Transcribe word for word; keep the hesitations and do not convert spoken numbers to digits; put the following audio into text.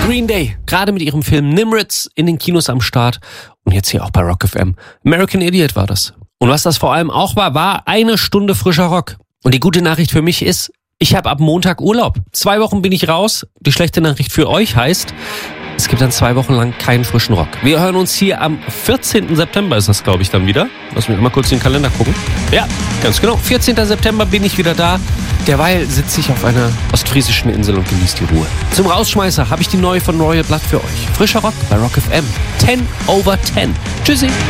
Green Day, gerade mit ihrem Film Nimrits in den Kinos am Start und jetzt hier auch bei Rock F M. American Idiot war das. Und was das vor allem auch war, war eine Stunde frischer Rock. Und die gute Nachricht für mich ist, ich habe ab Montag Urlaub. Zwei Wochen bin ich raus. Die schlechte Nachricht für euch heißt, es gibt dann zwei Wochen lang keinen frischen Rock. Wir hören uns hier am vierzehnten September ist das, glaube ich, dann wieder. Lass mich mal kurz in den Kalender gucken. Ja, ganz genau. vierzehnten September bin ich wieder da. Derweil sitze ich auf einer ostfriesischen Insel und genieße die Ruhe. Zum Rausschmeißer habe ich die neue von Royal Blood für euch. Frischer Rock bei Rock F M. ten over ten. Tschüssi.